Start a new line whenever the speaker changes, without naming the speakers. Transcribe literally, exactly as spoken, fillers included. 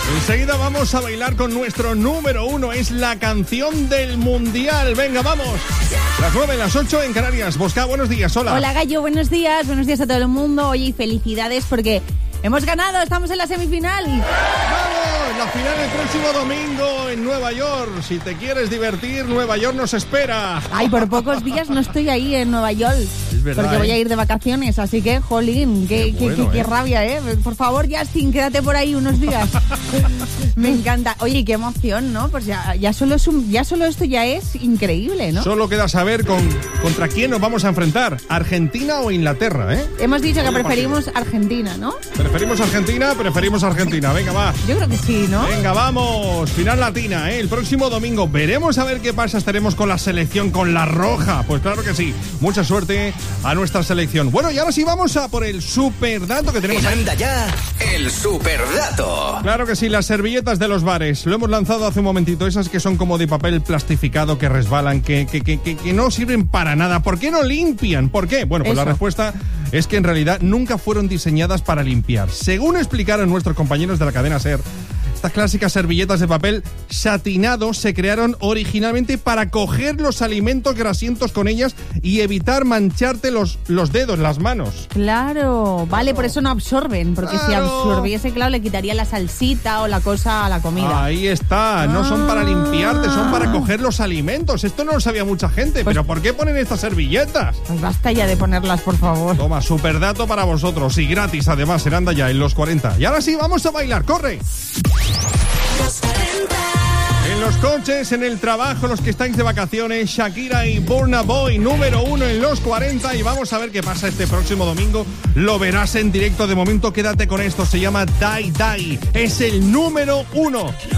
Enseguida vamos a bailar con nuestro número uno. Es la canción del mundial. Venga, vamos. Las nueve, las ocho en Canarias. Bosca, buenos días. Hola.
Hola, Gallo. Buenos días. Buenos días a todo el mundo. Oye, felicidades porque hemos ganado. Estamos en la semifinal.
¡Vamos! La final el próximo domingo en Nueva York. Si te quieres divertir, Nueva York nos espera.
Ay, por pocos días no estoy ahí en Nueva York.
Es verdad,
porque voy
¿eh?
a ir de vacaciones, así que, jolín, qué,
Qué bueno,
qué, qué
¿eh?
rabia, ¿eh? Por favor, Justin, quédate por ahí unos días. Me encanta. Oye, qué emoción, ¿no? Pues ya, ya, solo es un, ya solo esto ya es increíble, ¿no?
Solo queda saber con, contra quién nos vamos a enfrentar. ¿Argentina o Inglaterra, eh?
Hemos dicho que preferimos Argentina, ¿no?
¿Preferimos Argentina? Preferimos Argentina. Venga, va.
Yo creo que sí, ¿no?
Venga, vamos. Final latina, ¿eh? El próximo domingo veremos a ver qué pasa. Estaremos con la selección, con la roja. Pues claro que sí. Mucha suerte a nuestra selección. Bueno, y ahora sí vamos a por el superdato que tenemos.
Anda ya, el superdato.
Claro que sí, las servilletas de los bares. Lo hemos lanzado hace un momentito. Esas que son como de papel plastificado, que resbalan, que, que, que, que, que no sirven para nada. ¿Por qué no limpian? ¿Por qué? Bueno, pues
Eso.
la respuesta es que en realidad nunca fueron diseñadas para limpiar. Según explicaron nuestros compañeros de la cadena SER, estas clásicas servilletas de papel satinado se crearon originalmente para coger los alimentos grasientos con ellas y evitar mancharte los, los dedos, las manos.
Claro, vale, por eso no absorben, porque si
Claro.
absorbiese, claro, le quitaría la salsita o la cosa a la comida.
Ahí está, no son para limpiarte, son para coger los alimentos. Esto no lo sabía mucha gente,
Pues-
pero ¿por qué ponen estas servilletas?
Pues basta ya de ponerlas, por favor.
Toma, superdato para vosotros y gratis además, en Anda Ya, en los cuarenta. Y ahora sí, vamos a bailar, corre. En los coches, en el trabajo, los que estáis de vacaciones, Shakira y Burna Boy, número uno en los cuarenta. Y vamos a ver qué pasa este próximo domingo. Lo verás en directo. De momento, quédate con esto. Se llama Die Die. Es el número uno.